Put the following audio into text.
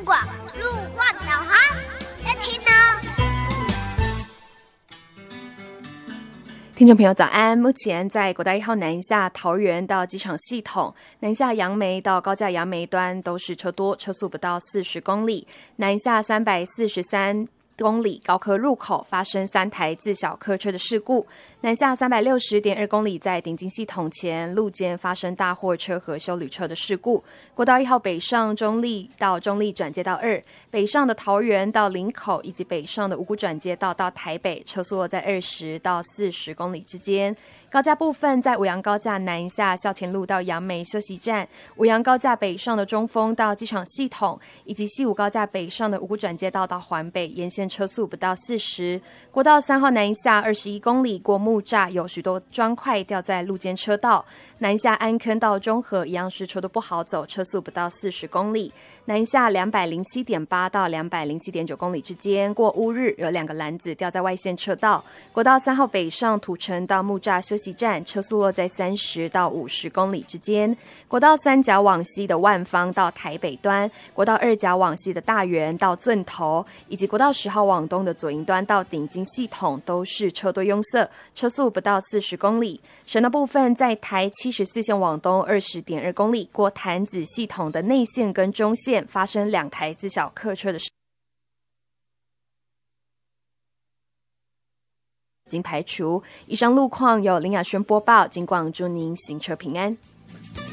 广路况导航，先听呢。 听众朋友早安，目前在国道1号南下桃园到机场系统，南下杨梅到高架杨梅端都是车多，车速不到40公里，南下343公里高科入口发生3台自小客车的事故，南下360.2公里在顶金系统前路肩发生大货车和休旅车的事故。国道1号北上中立到中立转接道2，北上的桃园到林口以及北上的五股转接道到台北，车速落在20到40公里之间。高架部分在五杨高架南下校前路到杨梅休息站，五杨高架北上的中丰到机场系统，以及西武高架北上的五股转接道到环北，沿线车速不到40。国道3号南下21公里过木栅，有许多砖块掉在路肩车道。南下安坑到中和一样是车都不好走，车速不到40公里。南下207.8到207.9公里之间，过乌日有2个篮子掉在外线车道。国道3号北上土城到木栅休息站，车速落在30到50公里之间。国道3甲往西的万芳到台北端，国道2甲往西的大园到圳头，以及国道10号往东的左营端到顶金系统都是车多拥塞，车速不到40公里。省道部分在台74线往东20.2公里，过潭子系统的内线跟中线发生2台自小客车的事已经排除。以上路况由林雅轩播报，警广祝您行车平安。